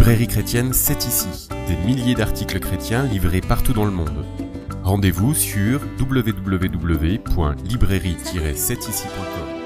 Librairie chrétienne, c'est ici. Des milliers d'articles chrétiens livrés partout dans le monde. Rendez-vous sur www.librairie-c'est-ici.com.